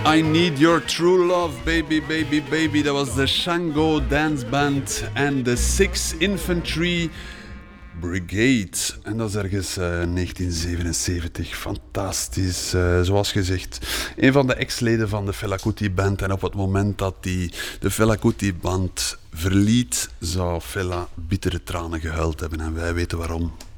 I Need Your True Love, Baby, Baby, Baby. Dat was de Shango Dance Band en de 6th Infantry Brigade. En dat is ergens 1977. Fantastisch. Zoals gezegd, een van de ex-leden van de Fela Kuti Band. En op het moment dat hij de Fela Kuti Band verliet, zou Fela bittere tranen gehuild hebben. En wij weten waarom.